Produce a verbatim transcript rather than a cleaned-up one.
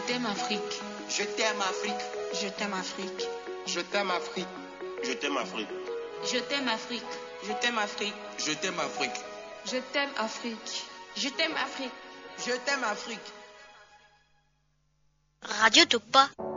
t'aime Afrique. Je t'aime Afrique. Je t'aime Afrique. Je t'aime Afrique. Je t'aime Afrique. Je t'aime Afrique. Je t'aime Afrique. Je t'aime Afrique. Je t'aime Afrique. Je t'aime Afrique. Je t'aime Afrique. Radio Topa.